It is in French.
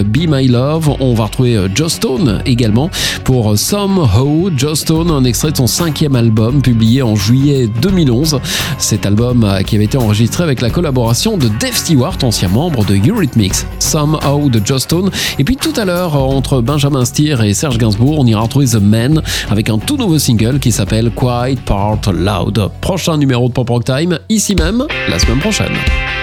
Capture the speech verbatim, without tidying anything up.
Be My Love. On va retrouver Joss Stone également pour Somehow. Joss Stone, un extrait de son cinquième album publié en juillet deux mille onze. Cet album qui avait été enregistré avec la collaboration de Dave Stewart, ancien membre de Eurythmics. Somehow de Joss Stone. Et puis tout à l'heure, entre Benjamin Steer et Serge Gainsbourg, on ira retrouver The Men avec un tout nouveau single qui s'appelle Quiet Part Loud. Prochain numéro de Pop Rock Time, ici même, la semaine prochaine.